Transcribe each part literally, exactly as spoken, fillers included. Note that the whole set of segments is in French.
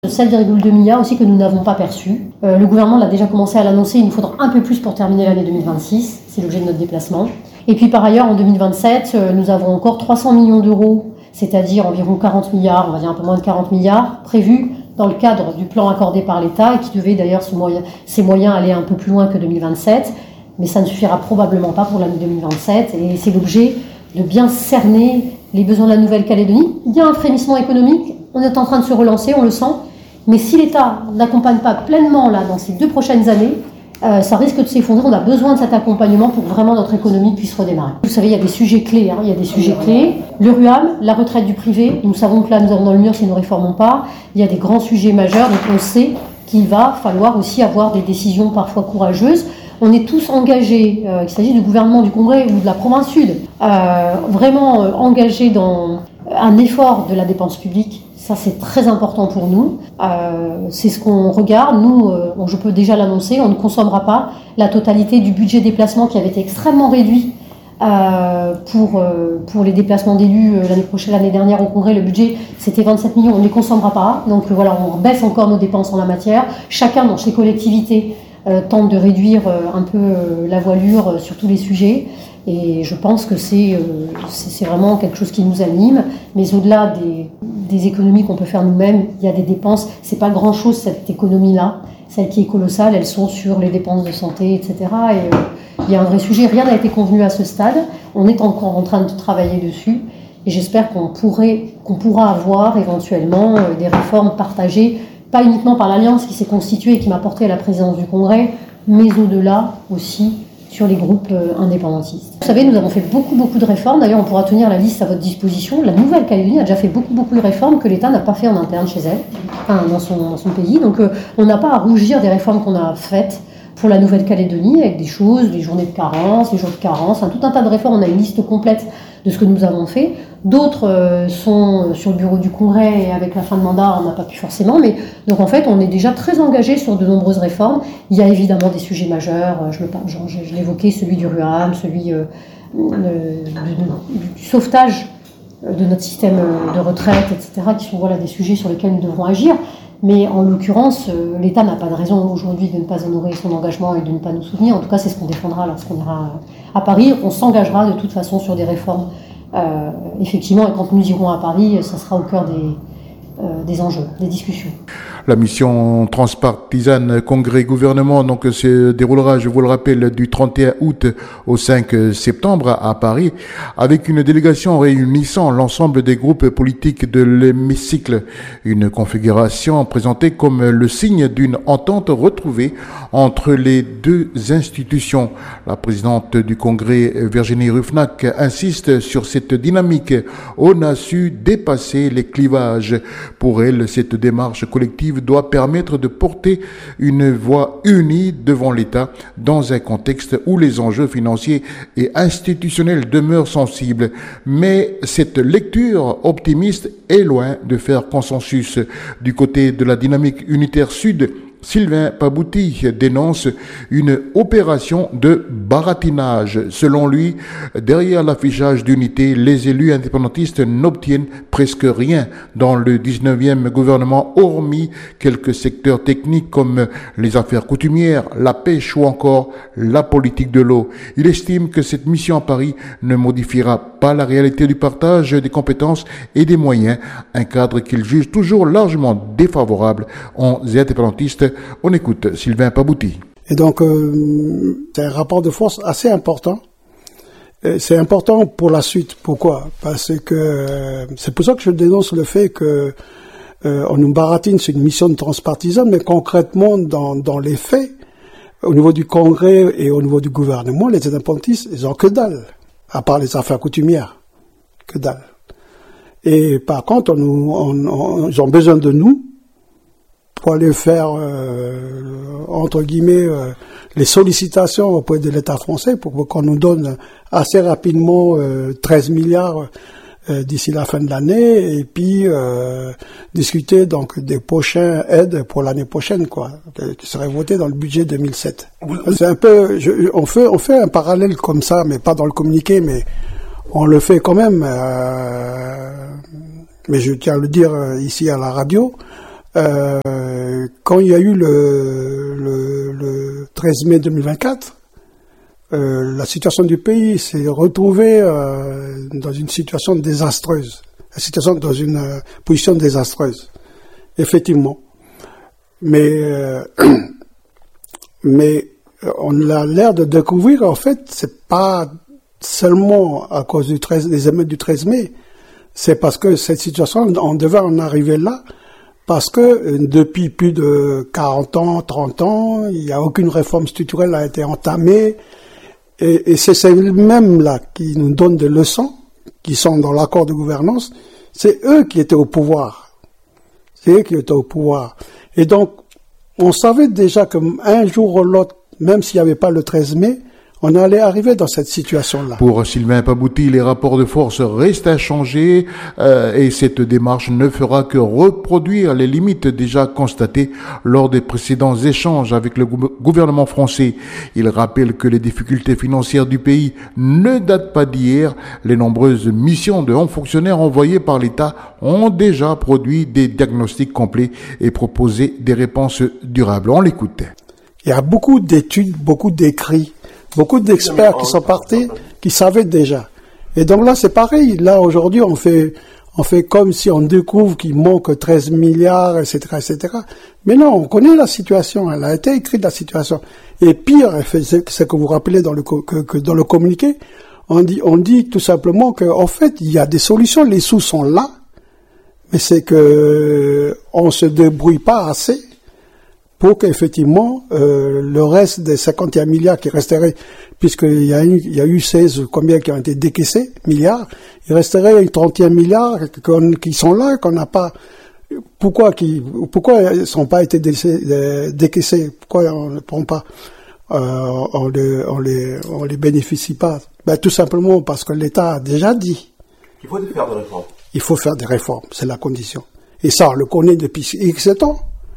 sept virgule deux milliards aussi que nous n'avons pas perçus. Euh, le gouvernement l'a déjà commencé à l'annoncer, il nous faudra un peu plus pour terminer l'année deux mille vingt-six, c'est l'objet de notre déplacement. Et puis par ailleurs, en deux mille vingt-sept, euh, nous avons encore trois cents millions d'euros, c'est-à-dire environ quarante milliards, on va dire un peu moins de quarante milliards, prévus dans le cadre du plan accordé par l'État et qui devait d'ailleurs ce moyen, ces moyens aller un peu plus loin que deux mille vingt-sept, mais ça ne suffira probablement pas pour l'année deux mille vingt-sept et c'est l'objet de bien cerner les besoins de la Nouvelle-Calédonie. Il y a un frémissement économique, on est en train de se relancer, on le sent, mais si l'État n'accompagne pas pleinement là, dans ces deux prochaines années, euh, ça risque de s'effondrer. On a besoin de cet accompagnement pour que vraiment notre économie puisse redémarrer. Vous savez, il y a des sujets clés, hein, il y a des sujets clés. Le R U A M, la retraite du privé, nous savons que là nous avons dans le mur si nous ne réformons pas. Il y a des grands sujets majeurs, donc on sait qu'il va falloir aussi avoir des décisions parfois courageuses. On est tous engagés, euh, qu'il s'agisse du gouvernement du Congrès ou de la province sud, euh, vraiment euh, engagés dans un effort de la dépense publique. Ça, c'est très important pour nous. Euh, c'est ce qu'on regarde. Nous, euh, je peux déjà l'annoncer, on ne consommera pas la totalité du budget déplacement qui avait été extrêmement réduit euh, pour, euh, pour les déplacements d'élus euh, l'année prochaine, l'année dernière au Congrès. Le budget, c'était vingt-sept millions, on ne les consommera pas. Donc euh, voilà, on baisse encore nos dépenses en la matière. Chacun dans ses collectivités euh, tente de réduire euh, un peu euh, la voilure euh, sur tous les sujets. Et je pense que c'est, euh, c'est, c'est vraiment quelque chose qui nous anime. Mais au-delà des, des économies qu'on peut faire nous-mêmes, il y a des dépenses. C'est pas grand-chose cette économie-là. Celle qui est colossale, elles sont sur les dépenses de santé, et cetera. Et euh, il y a un vrai sujet. Rien n'a été convenu à ce stade. On est encore en train de travailler dessus. Et j'espère qu'on pourrait, qu'on pourra avoir éventuellement euh, des réformes partagées, pas uniquement par l'Alliance qui s'est constituée et qui m'a porté à la présidence du Congrès, mais au-delà aussi sur les groupes euh, indépendantistes. Vous savez, nous avons fait beaucoup, beaucoup de réformes. D'ailleurs, on pourra tenir la liste à votre disposition. La Nouvelle-Calédonie a déjà fait beaucoup, beaucoup de réformes que l'État n'a pas fait en interne chez elle, enfin, dans son, dans son pays. Donc, euh, on n'a pas à rougir des réformes qu'on a faites pour la Nouvelle-Calédonie, avec des choses, les journées de carence, les jours de carence, hein, tout un tas de réformes. On a une liste complète de ce que nous avons fait. D'autres euh, sont sur le bureau du Congrès et avec la fin de mandat, on n'a pas pu forcément. Mais donc en fait, on est déjà très engagé sur de nombreuses réformes. Il y a évidemment des sujets majeurs. Je, le, je, je l'évoquais, celui du R U A M, celui euh, euh, du, du sauvetage de notre système de retraite, et cetera, qui sont voilà, des sujets sur lesquels nous devrons agir. Mais en l'occurrence, euh, l'État n'a pas de raison aujourd'hui de ne pas honorer son engagement et de ne pas nous soutenir. En tout cas, c'est ce qu'on défendra lorsqu'on ira à Paris. On s'engagera de toute façon sur des réformes, euh, effectivement, et quand nous irons à Paris, ça sera au cœur des, euh, des enjeux, des discussions. La mission transpartisane Congrès-Gouvernement donc se déroulera, je vous le rappelle, du trente et un août au cinq septembre à Paris, avec une délégation réunissant l'ensemble des groupes politiques de l'hémicycle. Une configuration présentée comme le signe d'une entente retrouvée entre les deux institutions. La présidente du Congrès, Virginie Ruffnack, insiste sur cette dynamique. On a su dépasser les clivages. Pour elle, cette démarche collective doit permettre de porter une voix unie devant l'État dans un contexte où les enjeux financiers et institutionnels demeurent sensibles. Mais cette lecture optimiste est loin de faire consensus. Du côté de la dynamique unitaire sud, Sylvain Pabouty dénonce une opération de baratinage. Selon lui, derrière l'affichage d'unité, les élus indépendantistes n'obtiennent presque rien dans le dix-neuvième gouvernement, hormis quelques secteurs techniques comme les affaires coutumières, la pêche ou encore la politique de l'eau. Il estime que cette mission à Paris ne modifiera pas la réalité du partage des compétences et des moyens, un cadre qu'il juge toujours largement défavorable aux indépendantistes. On écoute Sylvain Pabouty. Et donc, euh, c'est un rapport de force assez important. Et c'est important pour la suite. Pourquoi ? Parce que euh, c'est pour ça que je dénonce le fait que euh, on nous baratine sur une mission transpartisane, mais concrètement, dans, dans les faits, au niveau du Congrès et au niveau du gouvernement, les indépendantistes, ils ont que dalle, à part les affaires coutumières, que dalle. Et par contre, on, on, on, ils ont besoin de nous pour aller faire, euh, entre guillemets, euh, les sollicitations auprès de l'État français pour qu'on nous donne assez rapidement euh, treize milliards euh, d'ici la fin de l'année, et puis euh, discuter donc des prochaines aides pour l'année prochaine, quoi, qui seraient votées dans le budget deux mille sept. C'est un peu, je, on fait, on fait un parallèle comme ça, mais pas dans le communiqué, mais on le fait quand même. Euh, mais je tiens à le dire ici à la radio. euh, quand il y a eu le, le, le treize mai deux mille vingt-quatre, euh, la situation du pays s'est retrouvée euh, dans une situation désastreuse, la situation dans une euh, position désastreuse, effectivement. Mais, euh, mais on a l'air de découvrir, en fait, c'est pas seulement à cause du treize, des émeutes du treize mai, c'est parce que cette situation, on devait en arriver là, parce que depuis plus de quarante ans, trente ans, il n'y a aucune réforme structurelle qui a été entamée, et, et c'est celles-mêmes-là qui nous donnent des leçons, qui sont dans l'accord de gouvernance, c'est eux qui étaient au pouvoir. C'est eux qui étaient au pouvoir. Et donc, on savait déjà qu'un jour ou l'autre, même s'il n'y avait pas le treize mai, on allait arriver dans cette situation-là. Pour Sylvain Pabouty, les rapports de force restent inchangés euh, et cette démarche ne fera que reproduire les limites déjà constatées lors des précédents échanges avec le gou- gouvernement français. Il rappelle que les difficultés financières du pays ne datent pas d'hier. Les nombreuses missions de hauts fonctionnaires envoyées par l'État ont déjà produit des diagnostics complets et proposé des réponses durables. On l'écoute. Il y a beaucoup d'études, beaucoup d'écrits, beaucoup d'experts qui sont partis, qui savaient déjà. Et donc là, c'est pareil. Là, aujourd'hui, on fait, on fait comme si on découvre qu'il manque treize milliards, et cetera, et cetera. Mais non, on connaît la situation. Elle a été écrite, la situation. Et pire, c'est ce que vous rappelez dans le, que, que dans le communiqué. On dit, on dit tout simplement qu'en fait, il y a des solutions. Les sous sont là. Mais c'est que, on se débrouille pas assez pour qu'effectivement, euh, le reste des cinquante et un milliards qui resteraient, puisqu'il y a eu, il y a eu seize, combien qui ont été décaissés, milliards, il resterait trente et un milliards qui sont là, qu'on n'a pas, pourquoi qui, pourquoi ils sont pas été décaissés, pourquoi on ne prend pas, euh, on les, on les, on les bénéficie pas? Ben, tout simplement parce que l'État a déjà dit. Il faut faire des réformes. Il faut faire des réformes, c'est la condition. Et ça, on le connaît depuis X ans.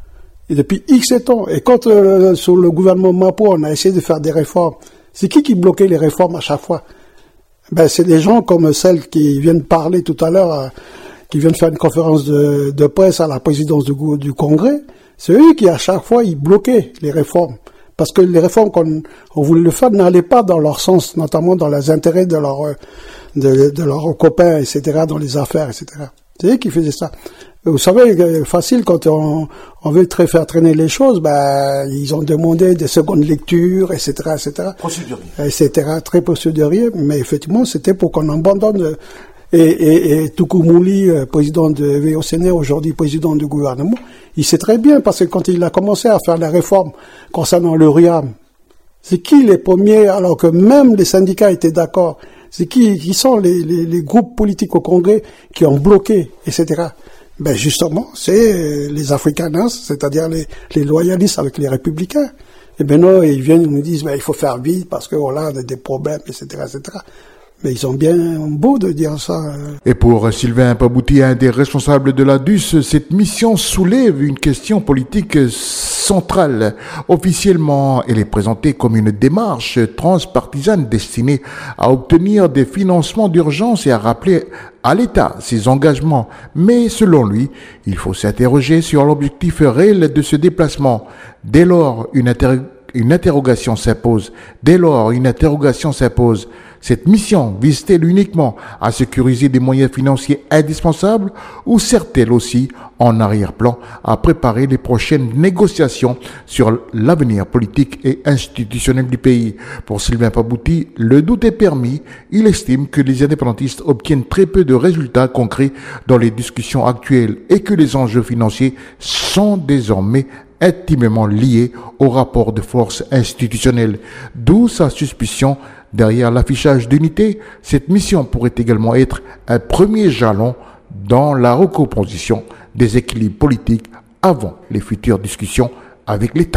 Et depuis X ans, et quand euh, sous le gouvernement Mapo, on a essayé de faire des réformes, c'est qui qui bloquait les réformes à chaque fois? Ben, c'est des gens comme celles qui viennent parler tout à l'heure, euh, qui viennent faire une conférence de, de presse à la présidence du, du Congrès. C'est eux qui, à chaque fois, ils bloquaient les réformes. Parce que les réformes qu'on on voulait le faire n'allaient pas dans leur sens, notamment dans les intérêts de leurs de, de leurs copains, et cetera, dans les affaires, et cetera. C'est eux qui faisaient ça. Vous savez, facile, quand on, on veut très faire traîner les choses, ben, ils ont demandé des secondes lectures, et cetera, et cetera. Procédurier. Et cetera, très procédurier, mais effectivement, c'était pour qu'on abandonne. Et, et, et Toukou-Mouli, président de V O C N, aujourd'hui président du gouvernement, il sait très bien, parce que quand il a commencé à faire la réforme concernant le R I A M, c'est qui les premiers, alors que même les syndicats étaient d'accord, c'est qui, qui sont les, les, les groupes politiques au Congrès qui ont bloqué, et cetera. Ben justement, c'est les Afrikaners, c'est-à-dire les, les loyalistes avec les républicains. Et ben non, ils viennent, ils nous disent, ben il faut faire vite parce que voilà, on a des problèmes, et cetera, et cetera. Mais ils ont bien beau de dire ça. Et pour Sylvain Pabouty, un des responsables de l'A D U S, cette mission soulève une question politique centrale. Officiellement, elle est présentée comme une démarche transpartisane destinée à obtenir des financements d'urgence et à rappeler à l'État ses engagements. Mais selon lui, il faut s'interroger sur l'objectif réel de ce déplacement. Dès lors, une, inter- une interrogation s'impose. Dès lors, une interrogation s'impose. Cette mission vise-t-elle uniquement à sécuriser des moyens financiers indispensables ou sert-elle aussi, en arrière-plan, à préparer les prochaines négociations sur l'avenir politique et institutionnel du pays? Pour Sylvain Pabouty, le doute est permis. Il estime que les indépendantistes obtiennent très peu de résultats concrets dans les discussions actuelles et que les enjeux financiers sont désormais intimement liés au rapport de force institutionnel. D'où sa suspicion. Derrière l'affichage d'unité, cette mission pourrait également être un premier jalon dans la recomposition des équilibres politiques avant les futures discussions avec l'État.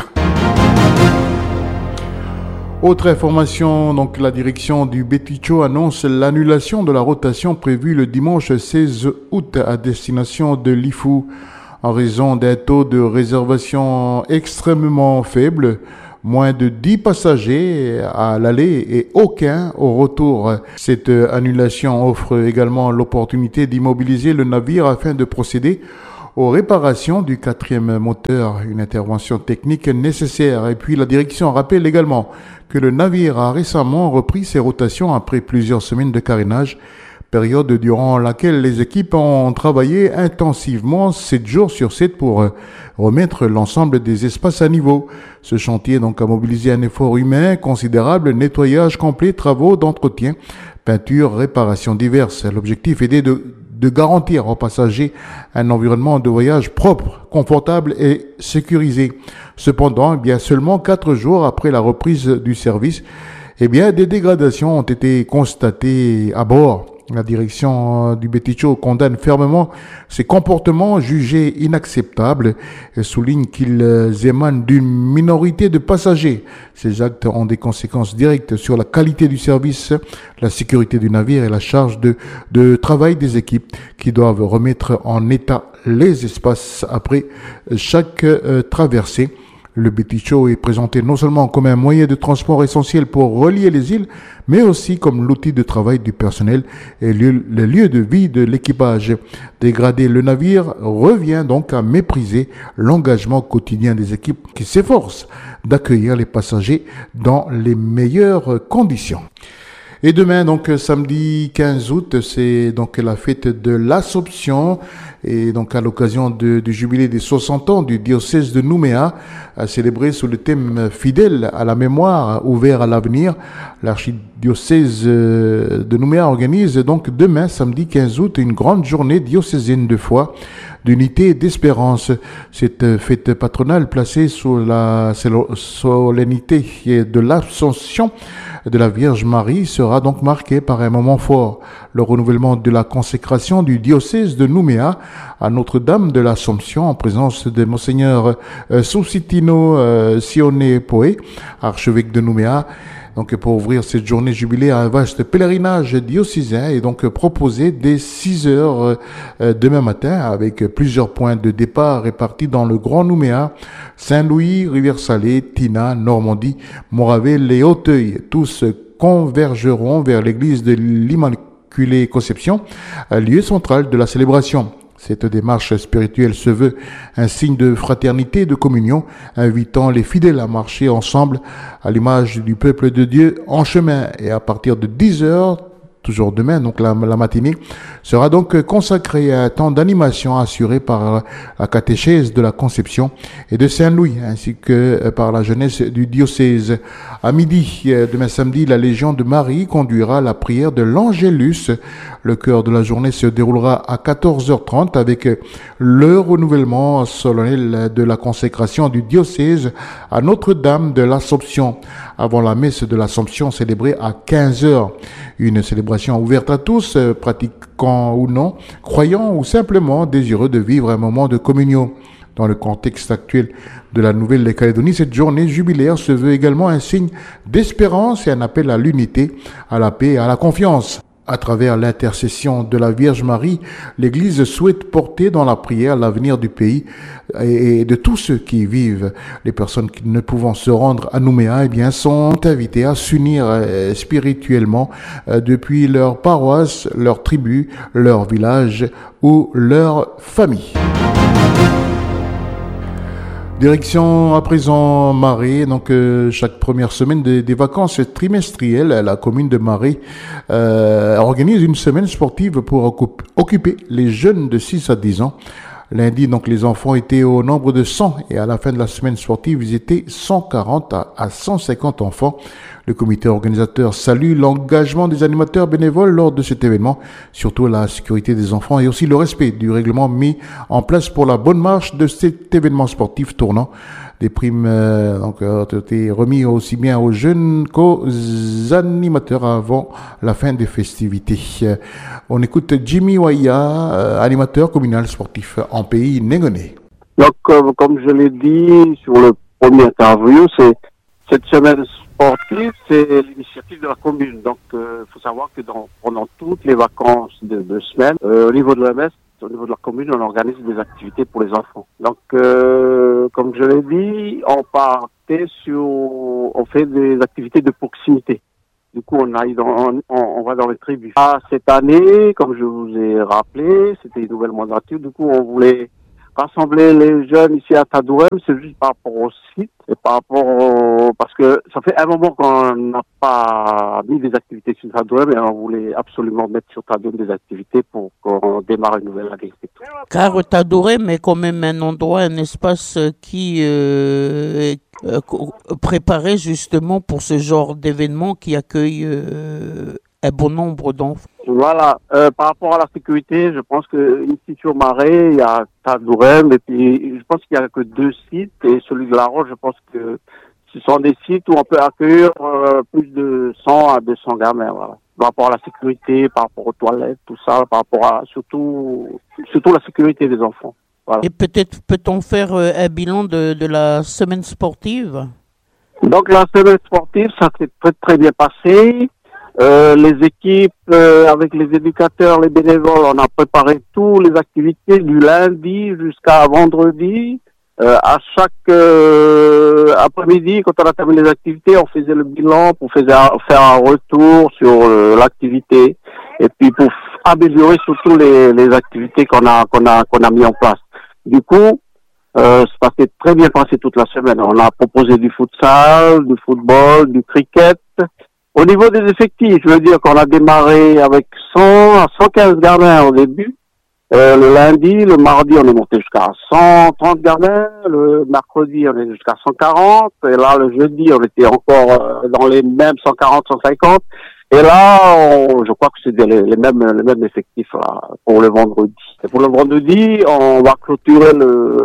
Autre information, donc la direction du Beticho annonce l'annulation de la rotation prévue le dimanche seize août à destination de l'Ifou en raison d'un taux de réservation extrêmement faible. Moins de dix passagers à l'aller et aucun au retour. Cette annulation offre également l'opportunité d'immobiliser le navire afin de procéder aux réparations du quatrième moteur, une intervention technique nécessaire. Et puis la direction rappelle également que le navire a récemment repris ses rotations après plusieurs semaines de carénage, période durant laquelle les équipes ont travaillé intensivement sept jours sur sept pour remettre l'ensemble des espaces à niveau. Ce chantier donc a mobilisé un effort humain considérable, nettoyage complet, travaux d'entretien, peinture, réparations diverses. L'objectif était de, de garantir aux passagers un environnement de voyage propre, confortable et sécurisé. Cependant, eh bien seulement quatre jours après la reprise du service, eh bien des dégradations ont été constatées à bord. La direction du Beticho condamne fermement ces comportements jugés inacceptables et souligne qu'ils émanent d'une minorité de passagers. Ces actes ont des conséquences directes sur la qualité du service, la sécurité du navire et la charge de, de travail des équipes qui doivent remettre en état les espaces après chaque euh, traversée. Le Beticho est présenté non seulement comme un moyen de transport essentiel pour relier les îles, mais aussi comme l'outil de travail du personnel et le, le lieu de vie de l'équipage. Dégrader le navire revient donc à mépriser l'engagement quotidien des équipes qui s'efforcent d'accueillir les passagers dans les meilleures conditions. Et demain, donc samedi quinze août, c'est donc la fête de l'Assomption et donc à l'occasion de, du jubilé des soixante ans du diocèse de Nouméa, à célébrer sous le thème fidèle à la mémoire, ouvert à l'avenir. L'archidiocèse de Nouméa organise donc demain, samedi quinze août, une grande journée diocésaine de foi, d'unité et d'espérance. Cette fête patronale placée sous la solennité de l'Assomption de la Vierge Marie sera donc marquée par un moment fort, le renouvellement de la consécration du diocèse de Nouméa à Notre-Dame de l'Assomption en présence de Monseigneur euh, Susitino euh, Sione Poe, archevêque de Nouméa. Donc, pour ouvrir cette journée jubilée à un vaste pèlerinage diocésain et donc proposé dès six heures euh, demain matin avec plusieurs points de départ répartis dans le Grand Nouméa, Saint-Louis, Rivière-Salée, Tina, Normandie, Moravelle et Auteuil. Tous convergeront vers l'église de l'Immaculée Conception, lieu central de la célébration. Cette démarche spirituelle se veut un signe de fraternité et de communion, invitant les fidèles à marcher ensemble à l'image du peuple de Dieu en chemin. Et à partir de dix heures, toujours demain, donc la, la matinée, sera donc consacrée à un temps d'animation assuré par la catéchèse de la Conception et de Saint-Louis, ainsi que par la jeunesse du diocèse. À midi, demain samedi, la Légion de Marie conduira la prière de l'Angélus. Le cœur de la journée se déroulera à quatorze heures trente avec le renouvellement solennel de la consécration du diocèse à Notre-Dame de l'Assomption, avant la messe de l'Assomption célébrée à quinze heures. Une célébration ouverte à tous, pratiquants ou non, croyants ou simplement désireux de vivre un moment de communion. Dans le contexte actuel de la Nouvelle-Calédonie, cette journée jubilaire se veut également un signe d'espérance et un appel à l'unité, à la paix et à la confiance. À travers l'intercession de la Vierge Marie, l'Église souhaite porter dans la prière l'avenir du pays et de tous ceux qui y vivent. Les personnes qui ne pouvant se rendre à Nouméa, eh bien, sont invitées à s'unir spirituellement depuis leur paroisse, leur tribu, leur village ou leur famille. Direction à présent Marais, donc euh, chaque première semaine des, des vacances trimestrielles, la commune de Marais euh, organise une semaine sportive pour occup- occuper les jeunes de six à dix ans. Lundi, donc, les enfants étaient au nombre de cent et à la fin de la semaine sportive, ils étaient cent quarante à cent cinquante enfants. Le comité organisateur salue l'engagement des animateurs bénévoles lors de cet événement, surtout la sécurité des enfants et aussi le respect du règlement mis en place pour la bonne marche de cet événement sportif tournant. Des primes euh, donc, ont été remis aussi bien aux jeunes qu'aux animateurs avant la fin des festivités. Euh, on écoute Jimmy Waya, euh, animateur communal sportif en pays Négoné. Donc, euh, comme je l'ai dit sur le premier interview, c'est cette semaine sportive, c'est l'initiative de la commune. Donc, il euh, faut savoir que dans, pendant toutes les vacances de deux semaines, euh, au niveau de l'O M S, au niveau de la commune, on organise des activités pour les enfants. Donc, euh, comme je l'ai dit, on partait sur, on fait des activités de proximité. Du coup, on aille dans, on, on va dans les tribus. Ah, cette année, comme je vous ai rappelé, c'était une nouvelle mandature. Du coup, on voulait rassembler les jeunes ici à Tadourem, c'est juste par rapport au site et par rapport au... parce que ça fait un moment qu'on n'a pas mis des activités sur Tadourem et on voulait absolument mettre sur Tadourem des activités pour qu'on démarre une nouvelle année. Car Tadourem est quand même un endroit, un espace qui euh, est euh, préparé justement pour ce genre d'événement qui accueille euh, un bon nombre d'enfants. Voilà, euh, par rapport à la sécurité, je pense que ici sur Marais, il y a Tadourem et puis je pense qu'il y a que deux sites et celui de La Roche, je pense que ce sont des sites où on peut accueillir euh, plus de cent à deux cents gamins, voilà. Par rapport à la sécurité, par rapport aux toilettes, tout ça, par rapport à surtout surtout la sécurité des enfants. Voilà. Et peut-être peut-on faire euh, un bilan de, de la semaine sportive? Donc la semaine sportive, ça s'est très très bien passé. Euh, les équipes, euh, avec les éducateurs, les bénévoles, on a préparé toutes les activités du lundi jusqu'à vendredi. Euh, à chaque euh, après-midi, quand on a terminé les activités, on faisait le bilan pour faire, faire un retour sur euh, l'activité et puis pour améliorer surtout les, les activités qu'on a qu'on a qu'on a mis en place. Du coup, euh, ça s'est très bien passé toute la semaine. On a proposé du futsal, du football, du cricket. Au niveau des effectifs, je veux dire qu'on a démarré avec cent à cent quinze gamins au début. Euh, le lundi, le mardi, on est monté jusqu'à cent trente gamins. Le mercredi, on est jusqu'à cent quarante. Et là, le jeudi, on était encore euh, dans les mêmes cent quarante, cent cinquante. Et là, on, je crois que c'est les, les mêmes les mêmes effectifs là pour le vendredi. Et pour le vendredi, on va clôturer le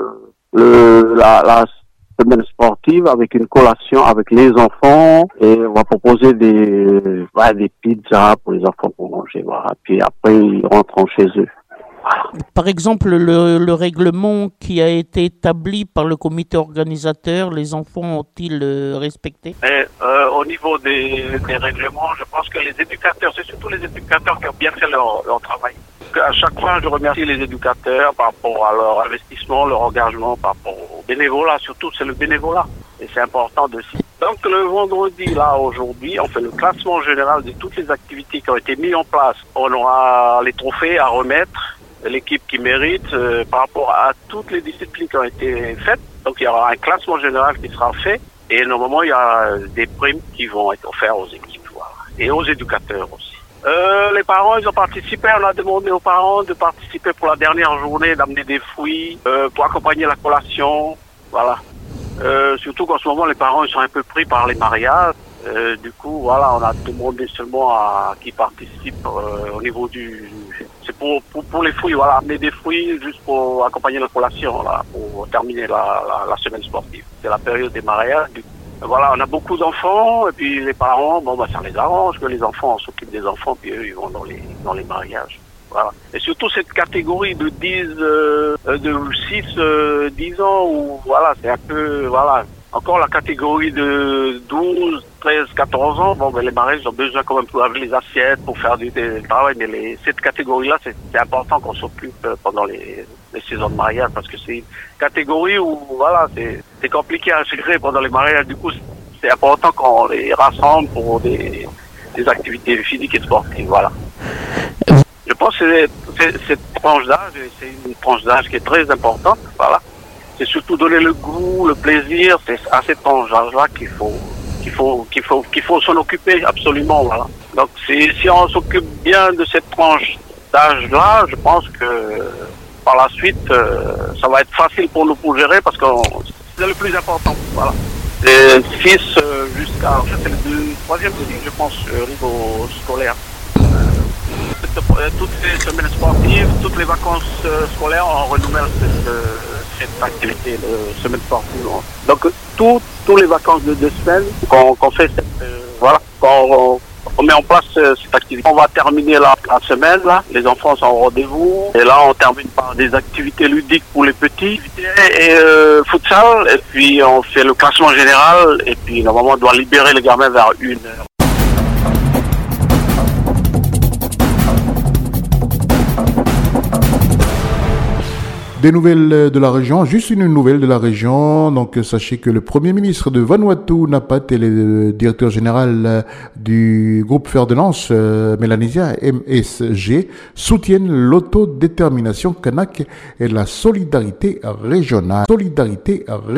le la, la semaine sportive avec une collation avec les enfants et on va proposer des ouais, des pizzas pour les enfants pour manger. Voilà. Puis après, ils rentrent chez eux. Par exemple, le, le règlement qui a été établi par le comité organisateur, les enfants ont-ils euh, respecté? Et, euh, au niveau des, des règlements, je pense que les éducateurs, c'est surtout les éducateurs qui ont bien fait leur, leur travail. À chaque fois, je remercie les éducateurs par rapport à leur investissement, leur engagement, par rapport au bénévolat. Surtout, c'est le bénévolat. Et c'est important de citer. Donc, le vendredi, là, aujourd'hui, on fait le classement général de toutes les activités qui ont été mises en place. On aura les trophées à remettre. L'équipe qui mérite euh, par rapport à toutes les disciplines qui ont été faites. Donc il y aura un classement général qui sera fait et normalement il y a des primes qui vont être offertes aux équipes voilà. Et aux éducateurs aussi. Euh, les parents ils ont participé, on a demandé aux parents de participer pour la dernière journée, d'amener des fruits euh, pour accompagner la collation. Voilà. Euh, surtout qu'en ce moment les parents ils sont un peu pris par les mariages. Euh, du coup, voilà, on a demandé seulement à qui participe euh, au niveau du... C'est pour, pour, pour les fruits, voilà, amener des fruits juste pour accompagner la collation, là, pour terminer la, la, la semaine sportive. C'est la période des mariages. Du coup, voilà, on a beaucoup d'enfants, et puis les parents, bon, bah, ça les arrange que les enfants s'occupent des enfants, puis eux, ils vont dans les, dans les mariages. Voilà. Et surtout cette catégorie de dix, euh, de six, euh, dix ans, où, voilà, c'est un peu, voilà, encore la catégorie de douze, treize, quatorze ans, bon, ben, les mariages ont besoin quand même pour laver les assiettes, pour faire du, du travail, mais les, cette catégorie-là, c'est, c'est important qu'on s'occupe pendant les, les saisons de mariage, parce que c'est une catégorie où, voilà, c'est, c'est compliqué à gérer pendant les mariages, du coup, c'est important qu'on les rassemble pour des, des activités physiques et sportives, voilà. Je pense que c'est, c'est, cette tranche d'âge, c'est une tranche d'âge qui est très importante, voilà. C'est surtout donner le goût, le plaisir, c'est à cette tranche d'âge-là qu'il faut, qu'il faut, qu'il faut, qu'il faut s'en occuper absolument, voilà. Donc, si, si on s'occupe bien de cette tranche d'âge-là, je pense que par la suite, euh, ça va être facile pour nous pour gérer parce que c'est le plus important, voilà. Les six euh, jusqu'à, c'est le troisième, je pense, au niveau scolaire. Toutes les semaines sportives, toutes les vacances euh, scolaires, on renouvelle cette, euh, cette activité de semaine sportive. Donc, tout, tous les vacances de deux semaines, qu'on, qu'on fait cette, euh, voilà, qu'on on met en place euh, cette activité. On va terminer la, la semaine, là, les enfants sont au rendez-vous, et là, on termine par des activités ludiques pour les petits, et euh, futsal, et puis on fait le classement général, et puis normalement, on doit libérer les gamins vers une heure. Des nouvelles de la région, juste une nouvelle de la région. Donc, sachez que le premier ministre de Vanuatu, Napat, et le directeur général du groupe Fer de Lance, euh, Mélanésia M S G, soutiennent l'autodétermination kanak et la solidarité régionale. Solidarité régionale.